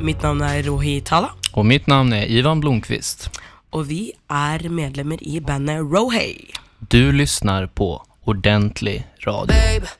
Mitt namn är Rohi Tala. Och mitt namn är Ivan Blomqvist. Och vi är medlemmar i bandet Rohi. Du lyssnar på Ordentlig Radio. Babe.